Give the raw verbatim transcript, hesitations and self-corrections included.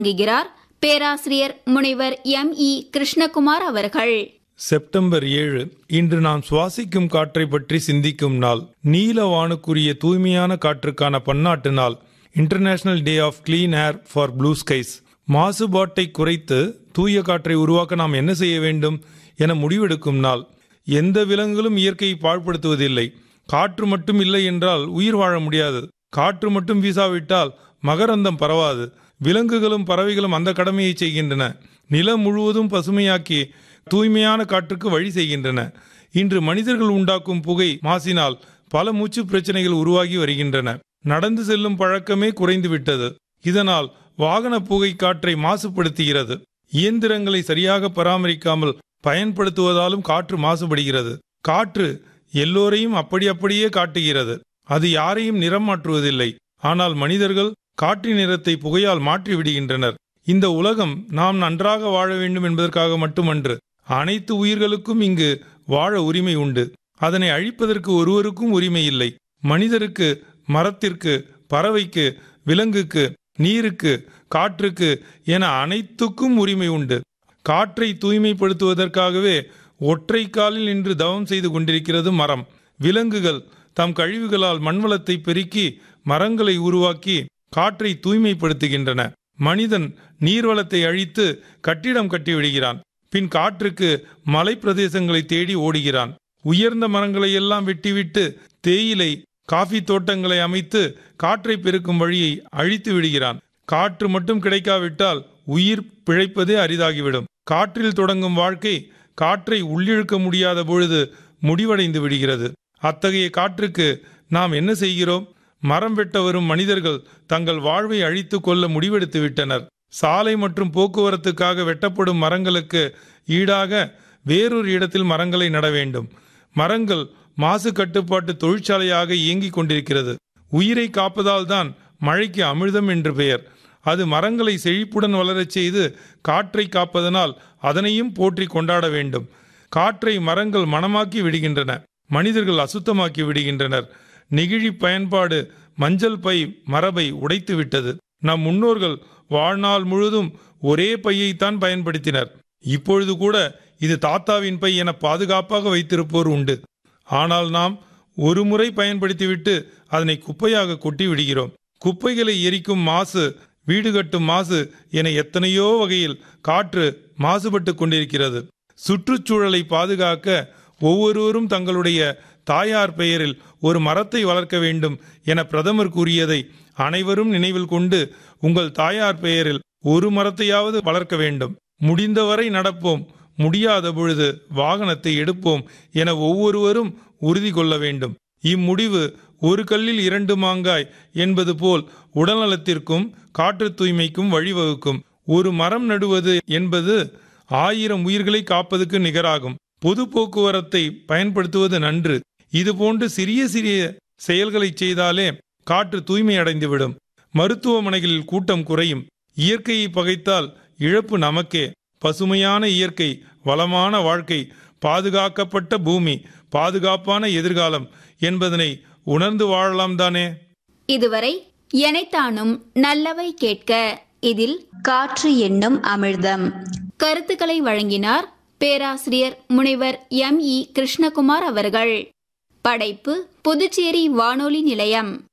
வழங்குகிறார் பேராசிரியர் முனைவர் எம் இ கிருஷ்ணகுமார் அவர்கள். செப்டம்பர் ஏழு இன்று நாம் சுவாசிக்கும் காற்றை பற்றி சிந்திக்கும் நாள். நீல வானுக்குரிய தூய்மையான காற்றுக்கான பன்னாட்டு நாள். International day of clean air for blue skies. மாசுபாட்டை குறைத்து தூய காற்றை உருவாக்க நாம் என்ன செய்ய வேண்டும் என முடிவெடுக்கும் நாள். எந்த விலங்குகளும் இயற்கையை பாழ்படுத்துவதில்லை. காற்று மட்டும் இல்லை என்றால் உயிர் வாழ முடியாது. காற்று மட்டும் வீசாவிட்டால் மகரந்தம் பரவாது. விலங்குகளும் பறவைகளும் அந்த கடமையை செய்கின்றன. நிலம் முழுவதும் பசுமையாக்கி தூய்மையான காற்றுக்கு வழி செய்கின்றன. இன்று மனிதர்கள் உண்டாக்கும் புகை மாசினால் பல மூச்சு பிரச்சனைகள் உருவாகி வருகின்றன. நடந்து செல்லும் பழக்கமே குறைந்துவிட்டது. இதனால் வாகன புகை காற்றை மாசுபடுத்துகிறது. இயந்திரங்களை சரியாக பராமரிக்காமல் பயன்படுத்துவதாலும் காற்று மாசுபடுகிறது. காற்று எல்லோரையும் அப்படி அப்படியே காட்டுகிறது. அது யாரையும் நிறம் மாற்றுவதில்லை. ஆனால் மனிதர்கள் காற்றின் நிறத்தை புகையால் மாற்றி விடுகின்றனர். இந்த உலகம் நாம் நன்றாக வாழ வேண்டும் என்பதற்காக மட்டுமன்று, அனைத்து உயிர்களுக்கும் இங்கு வாழ உரிமை உண்டு. அதனை அழிப்பதற்கு ஒருவருக்கும் உரிமை இல்லை. மனிதருக்கு, மரத்திற்கு, பறவைக்கு, விலங்குக்கு, நீருக்கு, காற்றுக்கு என அனைத்துக்கும் உரிமை உண்டு. காற்றை தூய்மைப்படுத்துவதற்காகவே ஒற்றை காலில் நின்று தவம் செய்து கொண்டிருக்கிறது மரம். விலங்குகள் தம் கழிவுகளால் மண்வளத்தை பெருக்கி மரங்களை உருவாக்கி காற்றை தூய்மைப்படுத்துகின்றன. மனிதன் நீர்வளத்தை அழித்து கட்டிடம் கட்டிவிடுகிறான். பின் காற்றுக்கு மலை பிரதேசங்களை தேடி ஓடுகிறான். உயர்ந்த மரங்களை எல்லாம் வெட்டிவிட்டு தேயிலை, காஃபி தோட்டங்களை அமைத்து காற்றை பெருக்கும் வழியை அழித்து விடுகிறான். காற்று மட்டும் கிடைக்காவிட்டால் உயிர் பிழைப்பதே அரிதாகிவிடும். காற்றில் தொடங்கும் வாழ்க்கை காற்றை உள்ளிழுக்க முடியாத பொழுது முடிவடைந்து விடுகிறது. அத்தகைய காற்றுக்கு நாம் என்ன செய்கிறோம்? மரம் வெட்ட வரும் மனிதர்கள் தங்கள் வாழ்வை அழித்து கொள்ள முடிவெடுத்து விட்டனர். சாலை மற்றும் போக்குவரத்துக்காக வெட்டப்படும் மரங்களுக்கு ஈடாக வேறொரு இடத்தில் மரங்களை நட வேண்டும். மரங்கள் மாசு கட்டுப்பாட்டு தொழிற்சாலையாக இயங்கிக் கொண்டிருக்கிறது. உயிரை காப்பதால் தான் மழைக்கு அமிர்தம் என்று பெயர். அது மரங்களை செழிப்புடன் வளரச் செய்து காற்றை காப்பதனால் அதனையும் போற்றி கொண்டாட வேண்டும். காற்றை மரங்கள் மணமாக்கி விடுகின்றன. மனிதர்கள் அசுத்தமாக்கி விடுகின்றனர். நெகிழி பயன்பாடு மஞ்சள் பை மரபை உடைத்து விட்டது. நம் முன்னோர்கள் வாழ்நாள் முழுதும் ஒரே பையைத்தான் பயன்படுத்தினர். இப்பொழுது கூட இது தாத்தாவின் பை என பாதுகாப்பாக வைத்திருப்போர் உண்டு. ஆனால் நாம் ஒரு முறை பயன்படுத்திவிட்டு அதனை குப்பையாக கொட்டி விடுகிறோம். குப்பைகளை எரிக்கும் மாசு, வீடு கட்டும் மாசு என எத்தனையோ வகையில் காற்று மாசுபட்டு கொண்டிருக்கிறது. சுற்றுச்சூழலை பாதுகாக்க ஒவ்வொருவரும் தங்களுடைய தாயார் பெயரில் ஒரு மரத்தை வளர்க்க வேண்டும் என பிரதமர் கூறியதை அனைவரும் நினைவில் கொண்டு உங்கள் தாயார் பெயரில் ஒரு மரத்தையாவது வளர்க்க வேண்டும். முடிந்தவரை நடப்போம், முடியாத பொழுது வாகனத்தை எடுப்போம் என ஒவ்வொருவரும் உறுதி கொள்ள வேண்டும். இம்முடிவு ஒரு கல்லில் இரண்டு மாங்காய் என்பது போல் உடல்நலத்திற்கும் காற்று தூய்மைக்கும் வழிவகுக்கும். ஒரு மரம் நடுவது என்பது ஆயிரம் உயிர்களை காப்பதற்கு நிகராகும். பொது போக்குவரத்தை பயன்படுத்துவது நன்று. இதுபோன்று சிறிய சிறிய செயல்களை செய்தாலே காற்று தூய்மை அடைந்துவிடும். மருத்துவமனைகளில் கூட்டம் குறையும். இயற்கையை பகைத்தால் இழப்பு நமக்கே. பசுமையான இயற்கை, வளமான வாழ்க்கை, பாதுகாக்கப்பட்ட பூமி, பாதுகாப்பான எதிர்காலம் என்பதனை உணர்ந்து வாழலாம் தானே. இதுவரை எனைத்தானும் நல்லவை கேட்க இதில் காற்று என்னும் அமிர்தம் கருத்துக்களை வழங்கினார் பேராசிரியர் முனைவர் எம் இ கிருஷ்ணகுமார் அவர்கள். படைப்பு புதுச்சேரி வானொலி நிலையம்.